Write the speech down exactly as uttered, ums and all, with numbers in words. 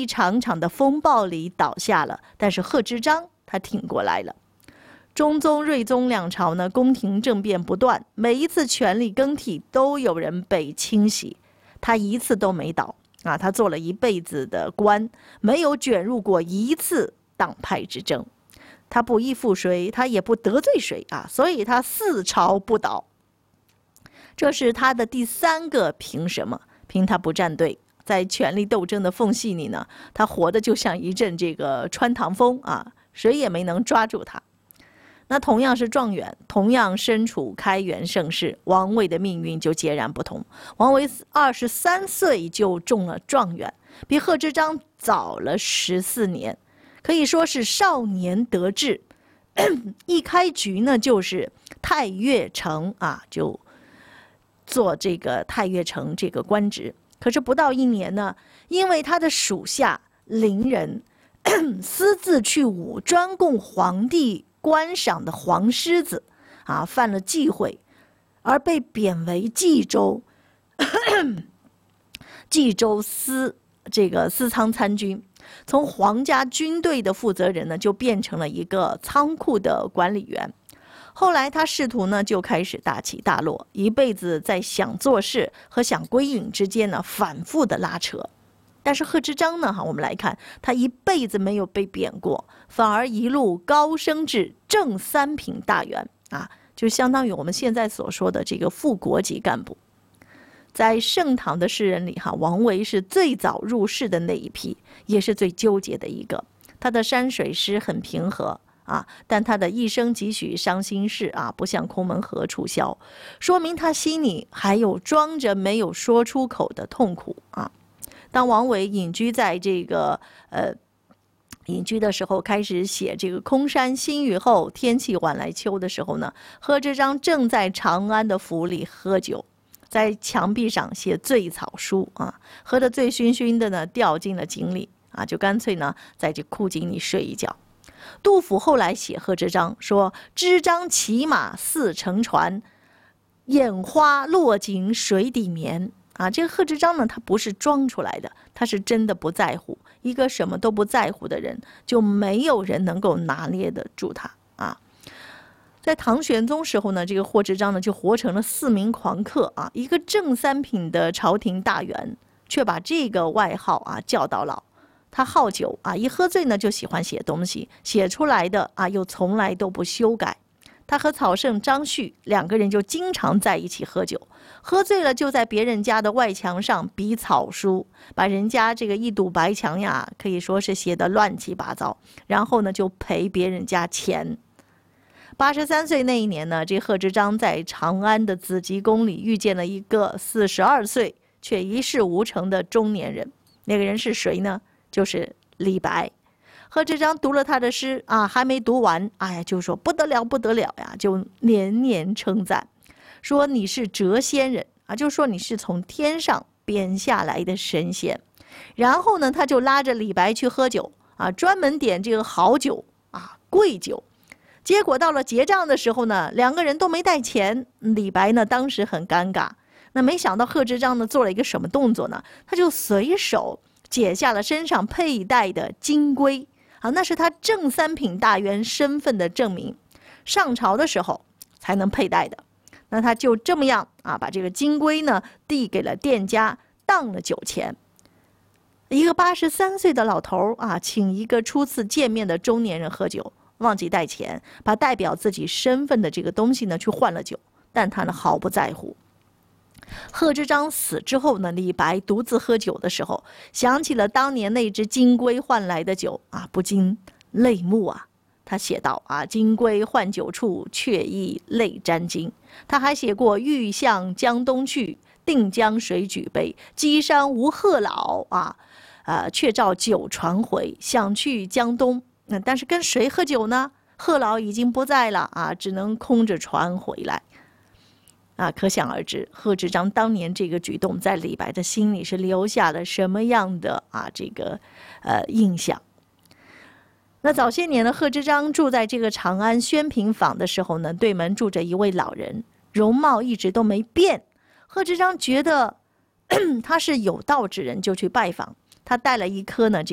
一场场的风暴里倒下了，但是贺知章他挺过来了。中宗、睿宗两朝呢，宫廷政变不断，每一次权力更替都有人被清洗，他一次都没倒啊！他做了一辈子的官，没有卷入过一次党派之争，他不依附谁，他也不得罪谁啊，所以他四朝不倒。这是他的第三个凭什么？凭他不站队，在权力斗争的缝隙里呢，他活得就像一阵这个穿堂风啊，谁也没能抓住他。那同样是状元，同样身处开元盛世，王维的命运就截然不同。王维二十三岁就中了状元，比贺知章早了十四年，可以说是少年得志。一开局呢，就是太岳丞啊，就做这个太岳丞这个官职。可是不到一年呢，因为他的属下伶人私自去舞专供皇帝观赏的黄狮子啊，犯了忌讳，而被贬为冀州冀州司这个司仓参军。从皇家军队的负责人呢，就变成了一个仓库的管理员。后来他仕途呢就开始大起大落，一辈子在想做事和想归隐之间呢反复的拉扯。但是贺知章呢，哈，我们来看，他一辈子没有被贬过，反而一路高升至正三品大员啊，就相当于我们现在所说的这个副国级干部。在盛唐的诗人里，哈，王维是最早入仕的那一批，也是最纠结的一个。他的山水诗很平和啊，但他的一生几许伤心事啊，不像空门河楚萧，说明他心里还有装着没有说出口的痛苦啊。当王维隐居在这个呃隐居的时候，开始写这个空山新雨后，天气晚来秋的时候呢，贺知章正在长安的府里喝酒，在墙壁上写醉草书啊，喝得醉醺醺的呢，掉进了井里啊，就干脆呢在这枯井里睡一觉。杜甫后来写贺知章说：“知章骑马似乘船，眼花落井水底眠。”啊，这个贺知章呢，他不是装出来的，他是真的不在乎。一个什么都不在乎的人，就没有人能够拿捏得住他啊。在唐玄宗时候呢，这个贺知章呢就活成了四名狂客啊，一个正三品的朝廷大员，却把这个外号啊叫到老。他好酒啊，一喝醉呢就喜欢写东西，写出来的啊又从来都不修改。他和草圣张旭两个人就经常在一起喝酒，喝醉了就在别人家的外墙上比草书，把人家这个一堵白墙呀，可以说是写得乱七八糟，然后呢就赔别人家钱。八十三岁那一年呢，这贺知章在长安的紫极宫里遇见了一个四十二岁却一事无成的中年人，那个人是谁呢？就是李白。贺知章读了他的诗啊，还没读完，哎呀，就说不得了不得了呀，就连连称赞，说你是谪仙人啊，就说你是从天上贬下来的神仙。然后呢，他就拉着李白去喝酒啊，专门点这个好酒啊，贵酒。结果到了结账的时候呢，两个人都没带钱，李白呢当时很尴尬。那没想到贺知章呢做了一个什么动作呢？他就随手解下了身上佩戴的金龟。啊，那是他正三品大员身份的证明，上朝的时候才能佩戴的。那他就这么样啊，把这个金龟呢递给了店家，当了酒钱。一个八十三岁的老头啊，请一个初次见面的中年人喝酒，忘记带钱，把代表自己身份的这个东西呢去换了酒，但他呢毫不在乎。贺知章死之后呢，李白独自喝酒的时候，想起了当年那只金龟换来的酒啊，不禁泪目啊。他写道啊，金龟换酒处，却亦泪沾襟。他还写过欲向江东去，定将水举杯，稽山无贺老啊，呃，却照酒传回，想去江东。那、嗯、但是跟谁喝酒呢？贺老已经不在了啊，只能空着船回来。啊，可想而知，贺知章当年这个举动在李白的心里是留下了什么样的啊这个呃印象。那早些年呢，贺知章住在这个长安宣平坊的时候呢，对门住着一位老人，容貌一直都没变。贺知章觉得他是有道之人，就去拜访。他带了一颗呢